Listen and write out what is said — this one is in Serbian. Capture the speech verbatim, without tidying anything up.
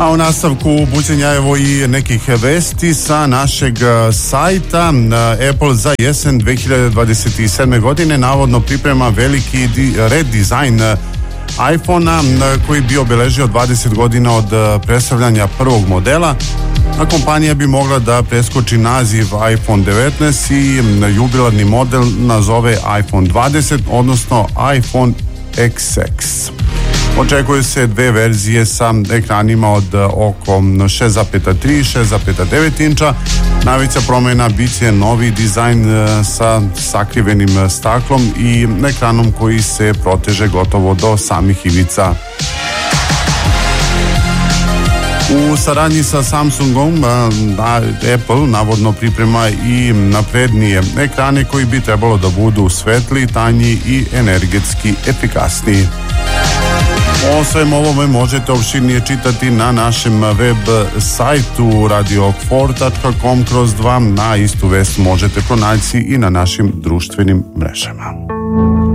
A u nastavku buđenja evo i nekih vesti sa našeg sajta. Apple za jesen dve hiljade dvadeset sedme. godine navodno priprema veliki redizajn iPhone-a koji bi obeležio dvadeset godina od predstavljanja prvog modela, a kompanija bi mogla da preskoči naziv iPhone devetnaest i jubilarni model nazove iPhone dvadeset, odnosno iPhone iks iks. Očekuju se dve verzije sa ekranima od oko šest zarez tri i šest zarez devet inča. Najveća promjena bit će novi dizajn sa sakrivenim staklom i ekranom koji se proteže gotovo do samih ivica. U saradnji sa Samsungom, Apple navodno priprema i naprednije ekrane koji bi trebalo da budu svetli, tanji i energetski efikasniji. O svem ovome možete opširnije čitati na našem web sajtu radio four tačka com kroz dva. Na istu vest možete pronaći i na našim društvenim mrežama.